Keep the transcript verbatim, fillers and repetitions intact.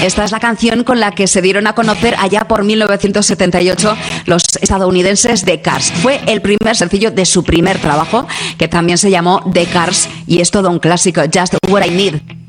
Esta es la canción con la que se dieron a conocer allá por mil novecientos setenta y ocho los estadounidenses The Cars. Fue el primer sencillo de su primer trabajo, que también se llamó The Cars, y es todo un clásico, Just What I Need.